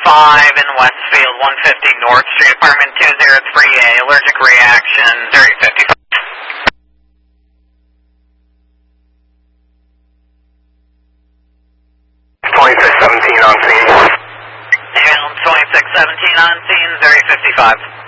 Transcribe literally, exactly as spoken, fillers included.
five in Westfield, one fifty North Street, apartment two zero three A, allergic reaction, zero fifty-five. twenty-six seventeen on scene. And twenty-six seventeen on scene, zero fifty-five.